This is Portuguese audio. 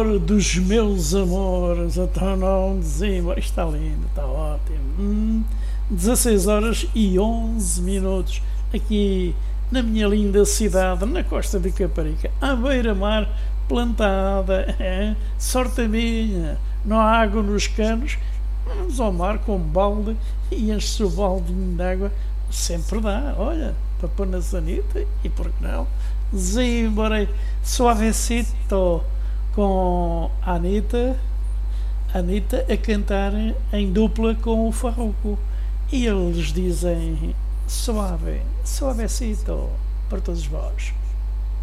amor dos meus amores, então não dizimos, está lindo, está ótimo. 16 horas e 11 minutos, aqui na minha linda cidade, na costa de Caparica, à beira-mar, plantada, sorte a minha, não há água nos canos, vamos ao mar com um balde e enche-se o baldinho de água, sempre dá, olha, para pôr na sanita e por que não? Zimborei suavecito com a Anitta a cantar em dupla com o Farruko e eles dizem suave, suavecito para todos vós.